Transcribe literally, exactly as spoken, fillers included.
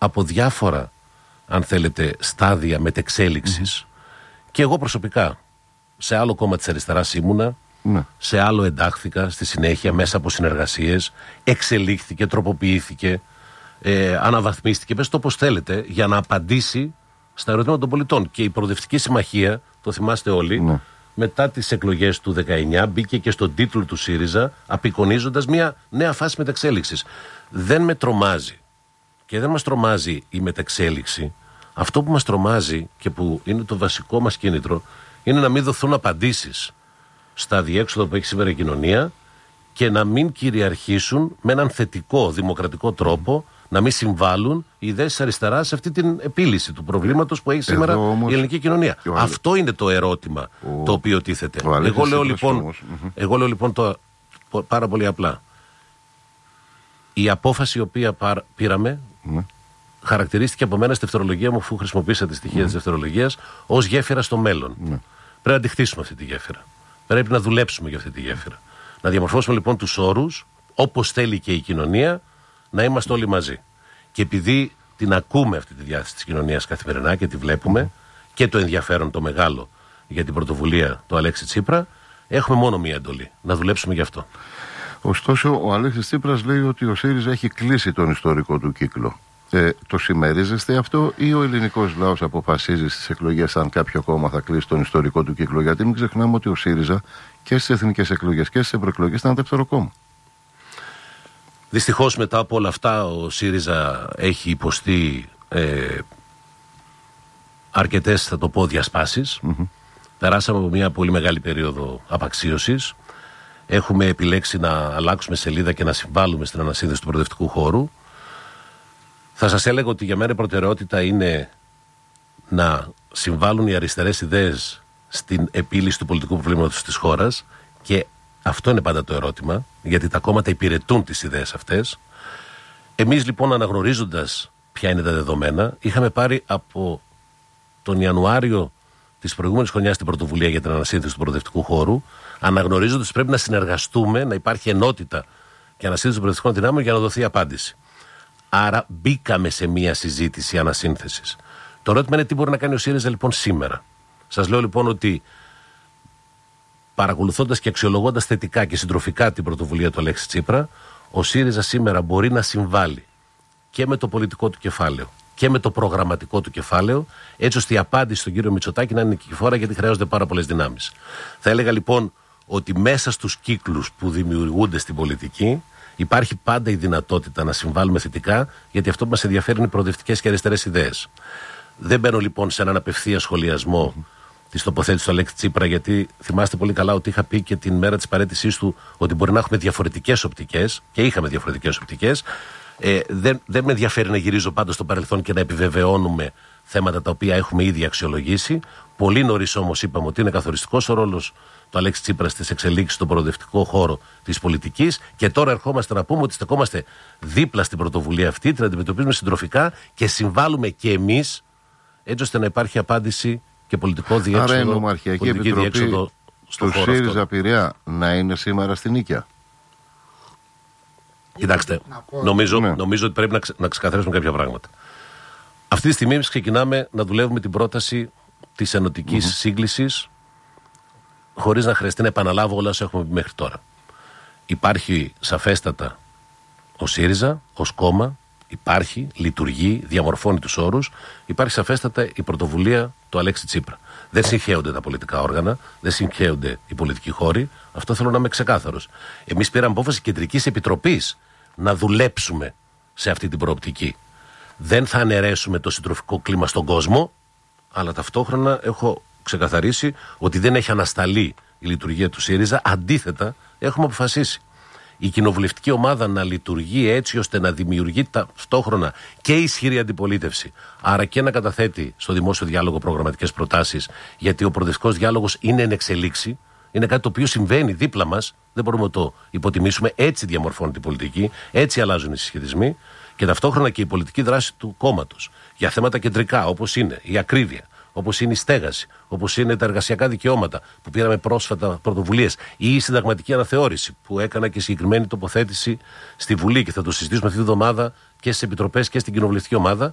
από διάφορα, αν θέλετε, στάδια μετεξέλιξης. Mm-hmm. Και εγώ προσωπικά σε άλλο κόμμα της αριστεράς ήμουνα, mm-hmm. σε άλλο εντάχθηκα στη συνέχεια mm-hmm. μέσα από συνεργασίες, εξελίχθηκε, τροποποιήθηκε, ε, αναβαθμίστηκε, πες το όπως θέλετε, για να απαντήσει στα ερωτήματα των πολιτών. Και η Προοδευτική Συμμαχία, το θυμάστε όλοι, mm-hmm. μετά τις εκλογές του δεκαεννιά μπήκε και στον τίτλο του ΣΥΡΙΖΑ, απεικονίζοντας μια νέα φάση μεταξέλιξης. Δεν με τρομάζει και δεν μας τρομάζει η μεταξέλιξη. Αυτό που μας τρομάζει και που είναι το βασικό μας κίνητρο είναι να μην δοθούν απαντήσεις στα διέξοδα που έχει σήμερα η κοινωνία και να μην κυριαρχήσουν με έναν θετικό δημοκρατικό τρόπο, να μην συμβάλλουν οι ιδέες της αριστεράς σε αυτή την επίλυση του προβλήματος που έχει σήμερα όμως η ελληνική κοινωνία. Ο... Αυτό είναι το ερώτημα ο... το οποίο τίθεται. Εγώ λέω, λοιπόν, εγώ λέω λοιπόν το πάρα πολύ απλά. Η απόφαση η οποία πήραμε mm. χαρακτηρίστηκε από μένα στη δευτερολογία μου, αφού χρησιμοποίησα τη στοιχεία mm. της δευτερολογίας, ως γέφυρα στο μέλλον. Mm. Πρέπει να αντιχτήσουμε αυτή τη γέφυρα. Πρέπει να δουλέψουμε για αυτή τη γέφυρα. Να διαμορφώσουμε λοιπόν τους όρους, όπως θέλει και η κοινωνία, να είμαστε όλοι μαζί. Και επειδή την ακούμε αυτή τη διάθεση της κοινωνίας καθημερινά και τη βλέπουμε mm. και το ενδιαφέρον το μεγάλο για την πρωτοβουλία του Αλέξη Τσίπρα, έχουμε μόνο μία εντολή. Να δουλέψουμε γι' αυτό. Ωστόσο, ο Αλέξης Τσίπρας λέει ότι ο ΣΥΡΙΖΑ έχει κλείσει τον ιστορικό του κύκλο. Ε, το συμμερίζεστε αυτό ή ο ελληνικός λαός αποφασίζει στις εκλογές αν κάποιο κόμμα θα κλείσει τον ιστορικό του κύκλο? Γιατί μην ξεχνάμε ότι ο ΣΥΡΙΖΑ και στις εθνικές εκλογές και στις ευρωεκλογές ήταν δεύτερο κόμμα. Δυστυχώς μετά από όλα αυτά ο ΣΥΡΙΖΑ έχει υποστεί ε, αρκετές, θα το πω, διασπάσεις. Mm-hmm. Περάσαμε από μια πολύ μεγάλη περίοδο απαξίωσης. Έχουμε επιλέξει να αλλάξουμε σελίδα και να συμβάλλουμε στην ανασύνδεση του προοδευτικού χώρου. Θα σας έλεγα ότι για μένα η προτεραιότητα είναι να συμβάλλουν οι αριστερές ιδέες στην επίλυση του πολιτικού προβλήματος της χώρας και αυτό είναι πάντα το ερώτημα, γιατί τα κόμματα υπηρετούν τις ιδέες αυτές. Εμείς λοιπόν, αναγνωρίζοντας ποια είναι τα δεδομένα, είχαμε πάρει από τον Ιανουάριο της προηγούμενης χρονιάς την πρωτοβουλία για την ανασύνθεση του προοδευτικού χώρου, αναγνωρίζοντας ότι πρέπει να συνεργαστούμε, να υπάρχει ενότητα και ανασύνθεση των προοδευτικών δυνάμεων για να δοθεί απάντηση. Άρα μπήκαμε σε μια συζήτηση ανασύνθεσης. Το ερώτημα είναι τι μπορεί να κάνει ο ΣΥΡΙΖΑ λοιπόν σήμερα. Σας λέω λοιπόν ότι παρακολουθώντας και αξιολογώντας θετικά και συντροφικά την πρωτοβουλία του Αλέξη Τσίπρα, ο ΣΥΡΙΖΑ σήμερα μπορεί να συμβάλλει και με το πολιτικό του κεφάλαιο και με το προγραμματικό του κεφάλαιο, έτσι ώστε η απάντηση στον κύριο Μητσοτάκη να είναι νικηφόρα, γιατί χρειάζονται πάρα πολλές δυνάμεις. Θα έλεγα λοιπόν ότι μέσα στους κύκλους που δημιουργούνται στην πολιτική υπάρχει πάντα η δυνατότητα να συμβάλλουμε θετικά, γιατί αυτό που μας ενδιαφέρει είναι οι προοδευτικές και αριστερές ιδέες. Δεν μπαίνω λοιπόν σε έναν απευθεία σχολιασμό mm-hmm. της τοποθέτησης του Αλέξη Τσίπρα, γιατί θυμάστε πολύ καλά ότι είχα πει και την μέρα της παραίτησής του ότι μπορεί να έχουμε διαφορετικές οπτικές, και είχαμε διαφορετικές οπτικές. Ε, δεν, δεν με ενδιαφέρει να γυρίζω πάντα στο παρελθόν και να επιβεβαιώνουμε θέματα τα οποία έχουμε ήδη αξιολογήσει. Πολύ νωρίς όμως είπαμε ότι είναι καθοριστικός ο ρόλος του Αλέξη Τσίπρα στις εξελίξεις στον προοδευτικό χώρο της πολιτικής, και τώρα ερχόμαστε να πούμε ότι στεκόμαστε δίπλα στην πρωτοβουλία αυτή, την αντιμετωπίζουμε συντροφικά και συμβάλλουμε και εμείς, έτσι ώστε να υπάρχει απάντηση και πολιτικό διέξοδο. Άρα η Νομαρχιακή Επιτροπή του ΣΥΡΙΖΑ Πειραιά να είναι σήμερα στην Νίκαια? Κοιτάξτε, νομίζω, ναι. νομίζω ότι πρέπει να, ξε, να ξεκαθαρίσουμε κάποια πράγματα. Αυτή τη στιγμή εμείς ξεκινάμε να δουλεύουμε την πρόταση της ενωτικής mm-hmm. σύγκλησης, χωρίς να χρειαστεί να επαναλάβω όλα όσα έχουμε πει μέχρι τώρα. Υπάρχει σαφέστατα ο ΣΥΡΙΖΑ ως κόμμα, υπάρχει, λειτουργεί, διαμορφώνει τους όρους, υπάρχει σαφέστατα η πρωτοβουλία του Αλέξη Τσίπρα. Δεν συγχέονται τα πολιτικά όργανα, δεν συγχέονται οι πολιτικοί χώροι, αυτό θέλω να είμαι ξεκάθαρος. Εμείς πήραμε απόφαση κεντρικής επιτροπής να δουλέψουμε σε αυτή την προοπτική. Δεν θα αναιρέσουμε το συντροφικό κλίμα στον κόσμο, αλλά ταυτόχρονα έχω ξεκαθαρίσει ότι δεν έχει ανασταλεί η λειτουργία του ΣΥΡΙΖΑ. Αντίθετα, έχουμε αποφασίσει η κοινοβουλευτική ομάδα να λειτουργεί έτσι ώστε να δημιουργεί ταυτόχρονα και ισχυρή αντιπολίτευση, άρα και να καταθέτει στο δημόσιο διάλογο προγραμματικές προτάσεις, γιατί ο προοδευτικός διάλογος είναι εν εξελίξη, είναι κάτι το οποίο συμβαίνει δίπλα μας, δεν μπορούμε να το υποτιμήσουμε. Έτσι διαμορφώνει την πολιτική, έτσι αλλάζουν οι συσχετισμοί, και ταυτόχρονα και η πολιτική δράση του κόμματος για θέματα κεντρικά, όπως είναι η ακρίβεια, όπως είναι η στέγαση, όπως είναι τα εργασιακά δικαιώματα που πήραμε πρόσφατα πρωτοβουλίες, ή η συνταγματική αναθεώρηση που έκανα και συγκεκριμένη τοποθέτηση στη Βουλή, και θα το συζητήσουμε αυτή τη βδομάδα και στις επιτροπές και στην κοινοβουλευτική ομάδα.